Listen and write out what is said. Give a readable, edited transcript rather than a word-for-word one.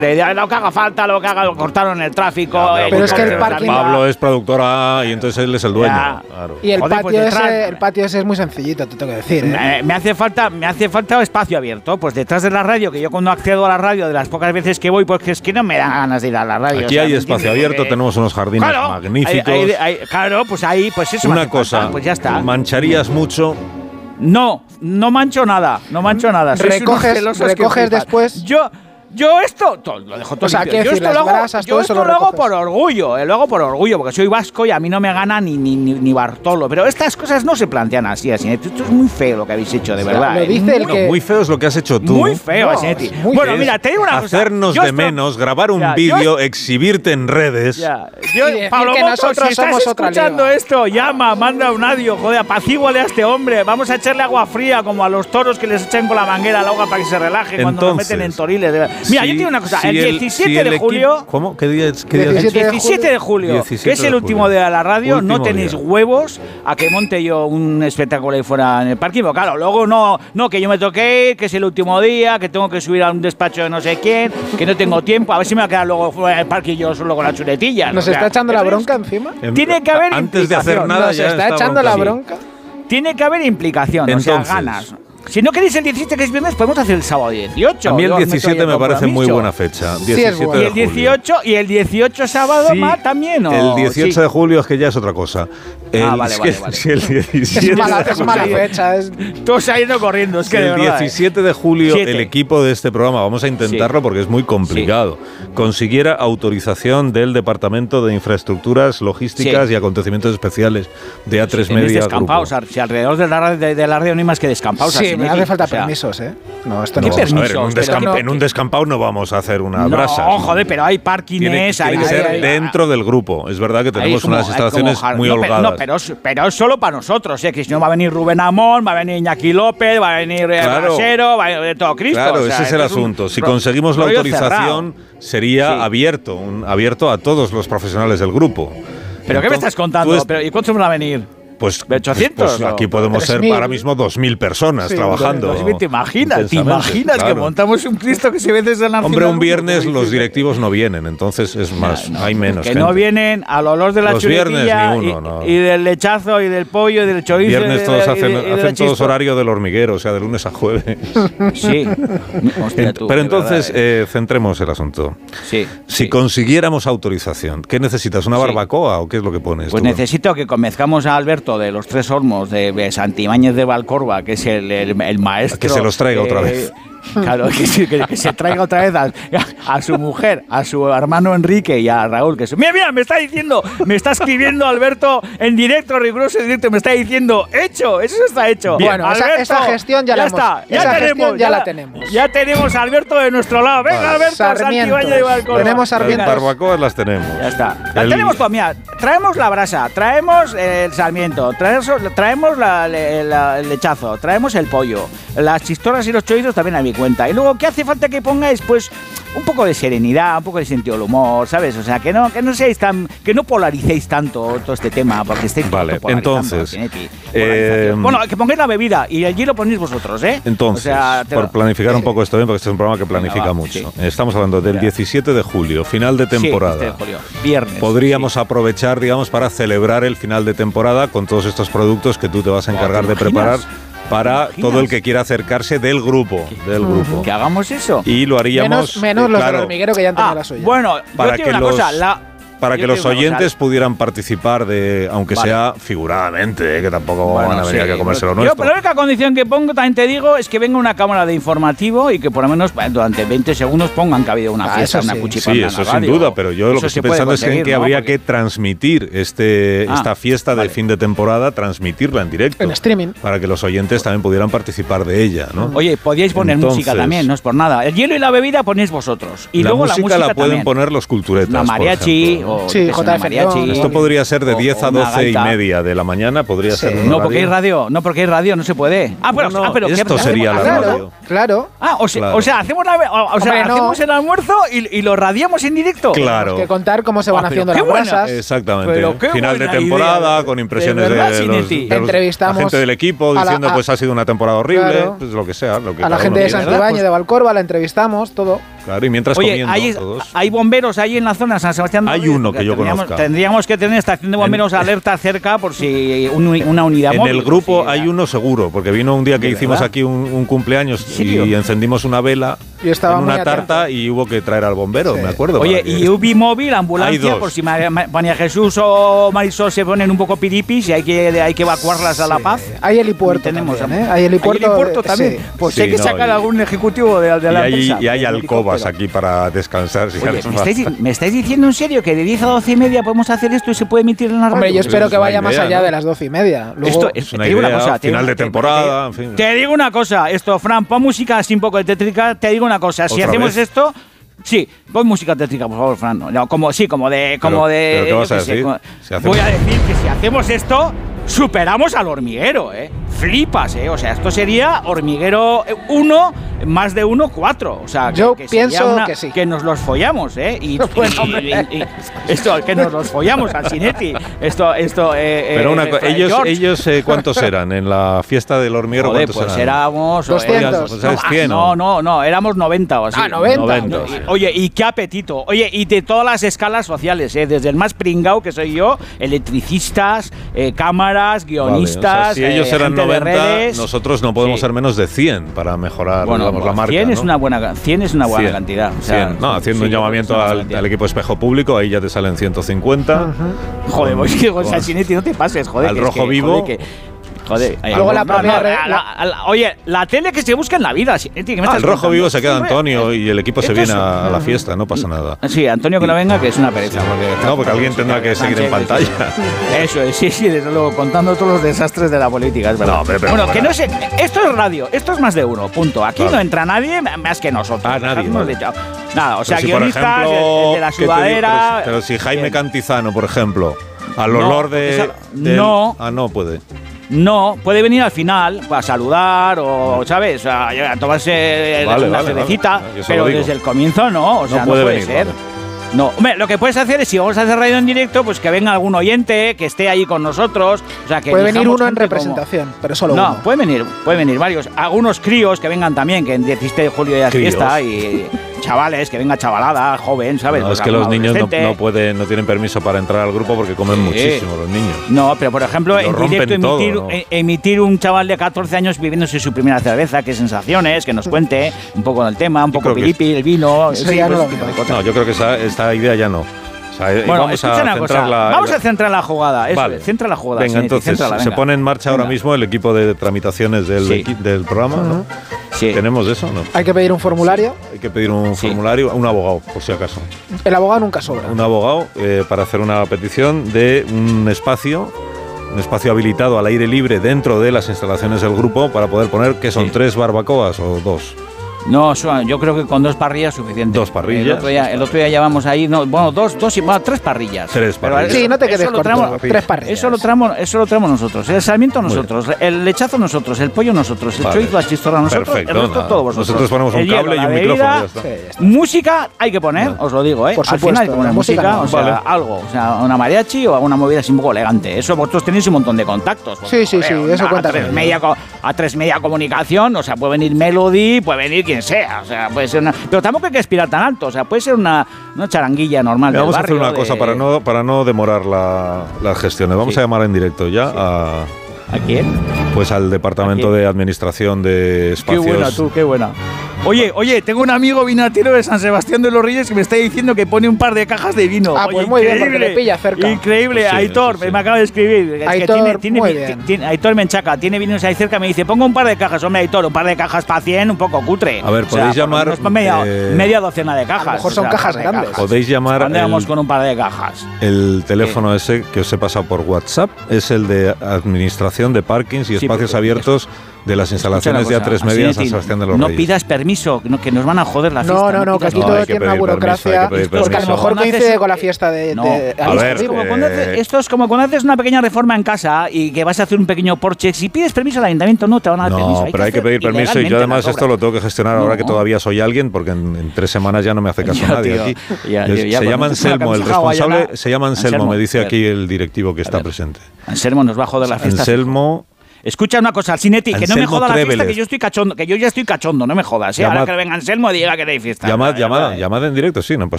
Lo que haga falta, lo que haga, lo cortaron el tráfico. Pero es que el parking... Pablo es productora y entonces él es el dueño. Claro. Y el patio ese es muy sencillito, te tengo que decir. Me hace falta espacio abierto. Pues detrás de la radio, que yo cuando accedo a la radio, de las pocas veces que voy, pues es que no me dan ganas de ir a la radio. Aquí hay espacio abierto, tenemos unos jardines magníficos. Claro, pues ahí, pues eso. Una cosa, pues ya está. ¿mancharías mucho? No mancho nada. Recoges después. Yo esto lo dejo todo limpio. Yo esto lo hago por orgullo, porque soy vasco y a mí no me gana ni Bartolo. Pero estas cosas no se plantean así. Esto es muy feo lo que habéis hecho, de verdad. Lo dice muy feo es lo que has hecho tú. Muy feo, Asinetti. Bueno, mira, te digo una cosa. Hacernos de menos, grabar un vídeo, exhibirte en redes. Pablo Motos, si estás escuchando esto, llama, manda un audio, joder, apacíguale a este hombre. Vamos a echarle agua fría como a los toros que les echan con la manguera al agua para que se relajen cuando nos meten en toriles. Mira, yo te digo una cosa, el 17 de julio... ¿Cómo? ¿Qué día es? El 17 de julio, que es el último día de la radio, no tenéis huevos a que monte yo un espectáculo ahí fuera en el parking. Pero claro, luego no, que yo me toque ir, que es el último día, que tengo que subir a un despacho de no sé quién, que no tengo tiempo, a ver si me va a quedar luego fuera en el parking yo solo con la chuletilla. ¿Nos está echando la bronca encima? Tiene que haber antes de hacer nada ¿Nos está echando la bronca? Tiene que haber implicación, entonces, o sea, ganas. Si no queréis el 17, que es viernes, podemos hacer el sábado 18. A mí el 17 me parece muy buena fecha. 17 y el 18 sábado también, ¿no? El 18 de julio es que ya es otra cosa. Vale. Si el 17 es mala fecha. Todos saliendo corriendo, es que el de verdad, 17 de julio el equipo de este programa, vamos a intentarlo porque es muy complicado, consiguiera autorización del Departamento de Infraestructuras, Logísticas y Acontecimientos Especiales de A3 Media Grupo. Si alrededor de la radio no hay más que descampados. Sí, me hace falta permisos, ¿eh? No, esto no vamos a ver, en un descampado no vamos a hacer una brasa. No, joder, pero hay parkings. Tiene que ser dentro del grupo. Es verdad que tenemos unas instalaciones muy holgadas. Pero es solo para nosotros, que si no va a venir Rubén Amón, va a venir Iñaki López, va a venir Brasero, va a venir todo Cristo. Claro, ese es el asunto. Si conseguimos la autorización, sería abierto a todos los profesionales del grupo. ¿Pero qué me estás contando? ¿Y cuántos van a venir? Pues, 800. Pues aquí podemos ser ahora mismo 2.000 personas trabajando. ¿Te imaginas que montamos un Cristo que se ve desde la Hombre, un viernes los directivos no vienen, entonces es más, hay menos que gente. No vienen al olor de la chuletilla y del lechazo y del pollo y del chorizo. Viernes todos hacen todos horario del hormiguero, o sea, de lunes a jueves. Sí. Hostia, pero entonces, centremos el asunto. Si consiguiéramos autorización, ¿qué necesitas? ¿Una barbacoa o qué es lo que pones? Pues necesito que convenzcamos a Alberto de los Tres Olmos, de Santibáñez de Valcorba, que es el maestro. Que se los traiga otra vez. Claro, que se traiga otra vez a su mujer, a su hermano Enrique y a Raúl. Mira, me está escribiendo Alberto en directo, riguroso en directo, me está diciendo, eso está hecho. Bueno, Alberto, esa gestión ya la tenemos. Ya tenemos a Alberto de nuestro lado. Venga, Alberto, Santibáñez de Valcorba. Tenemos Sarmiento. Barbacoas las tenemos. Ya está. Tenemos todo, mira, traemos la brasa, traemos el Sarmiento, traemos el lechazo, traemos el pollo, las chistoras y los chorizos también hay cuenta. Y luego, ¿qué hace falta que pongáis? Pues un poco de serenidad, un poco de sentido del humor, ¿sabes? O sea, que no seáis que no polaricéis tanto todo este tema, porque estáis entonces, bueno, que pongáis la bebida y allí lo ponéis vosotros, ¿eh? Entonces, por planificar un poco esto bien, porque este es un programa que planifica mucho. Sí. Estamos hablando del 17 de julio, final de temporada. Sí, 17 de julio, viernes. Podríamos aprovechar, digamos, para celebrar el final de temporada con todos estos productos que tú te vas a encargar de preparar para todo el que quiera acercarse del grupo. Que hagamos eso. Y lo haríamos... Menos los del hormiguero que ya han tenido la suya. Bueno, para que para que los oyentes pudieran participar aunque sea figuradamente, que tampoco van a venir aquí a comerse lo nuestro. Pero la única condición que pongo, también te digo, es que venga una cámara de informativo y que por lo menos durante 20 segundos pongan que ha habido una fiesta, una cuchipanda. Sí, eso sin duda, pero yo lo que estoy pensando es que habría que transmitir esta fiesta de fin de temporada, transmitirla en directo. En streaming. Para que los oyentes también pudieran participar de ella, ¿no? Oye, podíais poner música también, no es por nada. El hielo y la bebida ponéis vosotros. Y luego la música la pueden poner los culturetas, la mariachi. Sí, JF. Esto podría ser de 10 a 12 y media de la mañana, podría ser. No, porque hay radio, no se puede. Pero esto sería la radio. Claro. O sea, hacemos el almuerzo y lo radiamos en directo. Claro. Tenemos que contar cómo se van haciendo las brasas. Exactamente. Final de temporada, con impresiones de la gente del equipo diciendo pues ha sido una temporada horrible, pues lo que sea. A la gente de Santibáñez, de Valcorba, la entrevistamos, todo. Claro, y mientras comiendo todos. ¿Hay bomberos ahí en la zona de San Sebastián? Hay uno que yo conozca. Tendríamos que tener estación de bomberos alerta cerca por si una unidad móvil. En el grupo hay uno seguro, porque vino un día que hicimos aquí un cumpleaños y encendimos una vela en una tarta y hubo que traer al bombero, me acuerdo. Oye, y UBI móvil, ambulancia, por si María Jesús o Marisol se ponen un poco piripis y hay que evacuarlas a La Paz. Hay helipuerto tenemos también, ¿eh? Hay helipuerto también. Pues hay que sacar a algún ejecutivo de la empresa. Y hay alcobas aquí para descansar. ¿Me estáis diciendo en serio que de 10 a 12 y media podemos hacer esto y se puede emitir en la radio? Hombre, yo espero que vaya más allá de las 12 y media. Luego, es una idea, final de temporada, en fin. Te digo una cosa, Fran, pon música así un poco de tétrica, te digo una cosa, si hacemos esto... Sí, pon música tétrica, por favor, Fran. No, como de... ¿Pero qué vas a decir? Voy a decir que si hacemos esto, superamos al hormiguero, ¿eh? Flipas, ¿eh? O sea, esto sería hormiguero 1, más de 1, 4. O sea, yo pienso que sí. Que nos los follamos, ¿eh? Y esto, que nos los follamos al Cinetti. Pero ellos ¿cuántos eran? En la fiesta del hormiguero, joder, ¿cuántos pues eran? éramos... 200. No, éramos 90 o así. 90. Oye, y qué apetito. Oye, y de todas las escalas sociales, desde el más pringao, que soy yo, electricistas, cámaras, guionistas... Vale, o sea, si ellos eran 90, redes, nosotros no podemos ser menos de 100 para mejorar la marca. 100 es una buena cantidad. O sea, haciendo un llamamiento al equipo espejo público, ahí ya te salen 150. Joder, pues Sanchinetti, no te pases, joder. Al rojo vivo. Joder, luego oye, la tele que se busca en la vida. El rojo vivo se queda Antonio y el equipo se viene a la fiesta, no pasa nada. Sí, Antonio que no venga, que es una pereza. Porque alguien tendrá que seguir en pantalla. Eso es, sí, desde luego, contando todos los desastres de la política, es verdad. No, pero bueno, que no sé, esto es radio, esto es más de uno, punto. Aquí no entra nadie más que nosotros. Nadie. Nada, o sea, si guionistas, el de la sudadera... Pero si Jaime Cantizano, por ejemplo, al olor de... No. No puede. No, puede venir al final a saludar o, ¿sabes? A tomarse una cervecita, pero desde el comienzo no, o sea, no puede venir, ser. Vale. No, hombre, lo que puedes hacer es, si vamos a hacer radio en directo, pues que venga algún oyente, que esté ahí con nosotros. O sea, que puede venir uno en representación, pero solo uno. No, puede venir varios. Algunos críos que vengan también, que en 17 de julio ya es fiesta y... Chavales, que venga chavalada, joven, ¿sabes? No, es que los niños no tienen permiso para entrar al grupo porque comen muchísimo los niños. No, pero por ejemplo, en directo emitir un chaval de 14 años viviéndose su primera cerveza, qué sensaciones, que nos cuente un poco del tema, un poco pilipi, el vino... No, yo creo que esta idea ya no. Bueno, vamos a centrar la jugada. Centra la jugada. Venga, entonces se pone en marcha ahora mismo el equipo de tramitaciones del programa, ¿no? Sí. ¿Tenemos eso? No. Hay que pedir un formulario. Hay que pedir un formulario, un abogado, por si acaso. El abogado nunca sobra. Un abogado para hacer una petición de un espacio habilitado al aire libre dentro de las instalaciones del grupo para poder poner, ¿qué son? 3 barbacoas o 2. No, yo creo que con 2 parrillas es suficiente. 2 parrillas. El otro día llevamos ahí, 3 parrillas. 3 parrillas. Sí, no te quedes corto. 3 parrillas. Eso lo traemos nosotros. El sarmiento nosotros, el lechazo nosotros, el pollo nosotros, el chorizo, la chistorra nosotros, perfecto, el resto todo vosotros. Nosotros ponemos un cable y un micrófono. Música hay que poner, os lo digo, Por al supuesto, final hay que poner música, o sea, algo, o sea, una mariachi o alguna movida así un poco elegante. Eso vosotros tenéis un montón de contactos. Sí, eso cuenta. A 3 Media Comunicación, o sea, puede venir Melody, puede venir quien sea, o sea, puede ser pero tampoco hay que aspirar tan alto, o sea, puede ser una charanguilla normal. Vamos a hacer una cosa para no demorar las gestiones. Vamos a llamar en directo ya ¿A quién? Pues al Departamento de Administración de Espacios. Qué buena tú, qué buena. Oye, tengo un amigo vinatero de San Sebastián de los Reyes que me está diciendo que pone un par de cajas de vino. Pues muy bien, porque le pilla cerca. Increíble, pues Aitor, me acaba de escribir. Aitor Menchaca, tiene vinos ahí cerca, me dice, pongo un par de cajas. Hombre, Aitor, un par de cajas para 100, un poco cutre. A ver, podéis llamar... media docena de cajas. A lo mejor son cajas grandes. Podéis llamar... ¿Dónde vamos con un par de cajas? El teléfono ese que os he pasado por WhatsApp es el de Administración de Parkings y Espacios Abiertos de las instalaciones de A3 Media en San Sebastián de los Reyes. No pidas permiso, que nos van a joder la fiesta. No, que aquí todo tiene una burocracia. Porque a lo mejor coincide con la fiesta de a ver, esto es como cuando haces una pequeña reforma en casa y que vas a hacer un pequeño porche. Si pides permiso al ayuntamiento, no te van a dar permiso. Pero hay que pedir permiso y yo además esto lo tengo que gestionar ahora que todavía soy alguien, porque en 3 semanas ya no me hace caso nadie aquí. Se llama Anselmo, el responsable se llama Anselmo, me dice aquí el directivo que está presente. Anselmo nos va a joder la fiesta. Anselmo Escucha una cosa, Alcinetti, que no me joda la fiesta, que yo estoy cachondo, que yo ya estoy cachondo, no me jodas. Ahora que venga Anselmo y diga que no hay fiesta. Llamad en directo, sí, no pasa